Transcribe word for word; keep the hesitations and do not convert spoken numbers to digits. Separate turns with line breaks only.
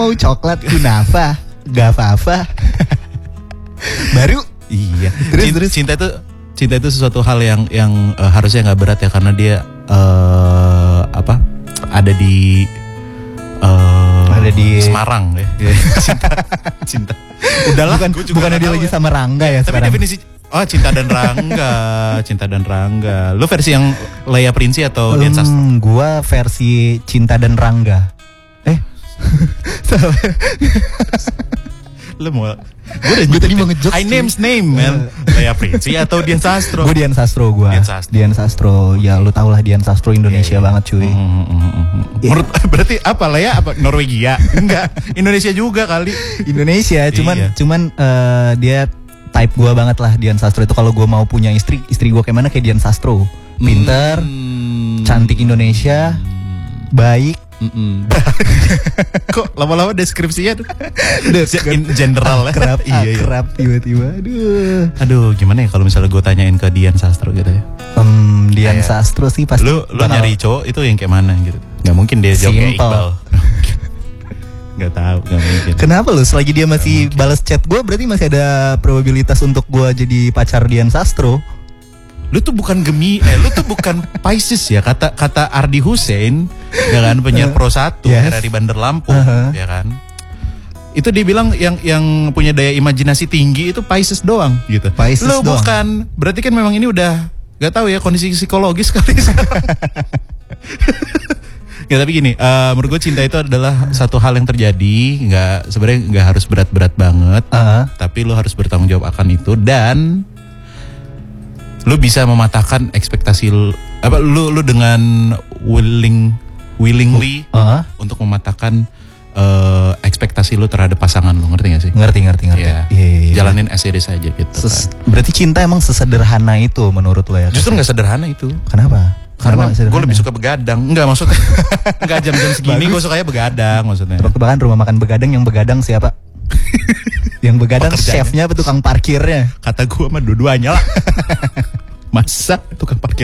Oh coklat kunafa, gak apa-apa. Baru
iya.
Terus,
cinta,
terus.
cinta itu cinta itu sesuatu hal yang yang uh, harusnya nggak berat ya karena dia uh, apa ada di uh,
Ada di-
Semarang ya. cinta cinta. Udahlah,
bukan
gua juga
bukannya
nggak
dia
tahu
lagi
ya.
sama Rangga ya
Tapi
sekarang.
definisi oh cinta dan Rangga, cinta dan Rangga. Lu versi yang Leia Princi atau Dian Sastro?
Hmm, gua versi Cinta dan Rangga. Eh, salah.
Lu mau gue udah
Gua tadi
nyebutin.
mau ngejokes
I
sih.
name's name man. Leia Princi atau Dian Sastro?
Gue Dian Sastro gua.
Dian Sastro.
Dian Sastro. Ya lu tau lah Dian Sastro Indonesia
Iya, iya.
banget cuy.
Mm, mm, mm, mm.
Iya.
Menurut berarti apa Leia apa Norwegia? Enggak, Indonesia juga kali.
Indonesia, cuman
Iya.
cuman eh, dia type gua banget lah Dian Sastro itu. Kalau gua mau punya istri, istri gua kayak mana kayak Dian Sastro. Pinter,
Hmm.
cantik Indonesia, baik.
Mm-mm. Kok lama-lama deskripsinya tuh
Deket.
in general ya.
Akrab,
Iya, iya.
akrab tiba-tiba. Aduh.
Aduh, gimana ya kalau misalnya gue tanyain ke Dian Sastro gitu ya.
Em, Dian
Kayak,
Sastro sih pasti.
Lu lu
bakal-
nyari cowok itu yang kayak mana gitu. Gak mungkin dia jawab kayak
Simple.
Iqbal. Gak tahu, gak mungkin.
Kenapa lu selagi dia masih balas chat gue berarti masih ada probabilitas untuk gue jadi pacar Dian Sastro.
Lu tuh bukan Gemi, eh lu tuh bukan Pisces ya, kata kata Ardi Hussein, ya kan penyiar Pro satu
Yes.
R R I Bandar Lampung,
Uh-huh.
ya kan. Itu dia bilang yang yang punya daya imajinasi tinggi itu Pisces doang gitu.
Pisces
lu
doang.
bukan, berarti kan memang ini udah gak tahu ya kondisi psikologis kali sekarang. Ya tapi gini, eh, menurut gue cinta itu adalah satu hal yang terjadi, nggak sebenarnya nggak harus berat-berat banget,
Ah,
tapi lu harus bertanggung jawab akan itu dan lu bisa mematahkan ekspektasi lu, apa lu lu dengan willing willingly
ah,
untuk mematahkan eh, ekspektasi lu terhadap pasangan lu, ngerti gak sih?
ngerti ngerti ngerti.
Iya.
Iya, iya, iya.
Jalanin as it is aja gitu.
Ses-
kan.
berarti cinta emang sesederhana itu menurut lo ya?
Justru nggak sederhana itu.
Kenapa?
Karena
Kenapa
gue
sederhana?
lebih suka begadang. Enggak maksudnya. Enggak jam-jam segini gue sukanya begadang maksudnya.
Tebak-tebakan rumah makan begadang yang begadang siapa? Yang begadang
Pekerjaannya.
chefnya apa tukang parkirnya?
Kata gue mah dua-duanya lah. Masa tukang parkir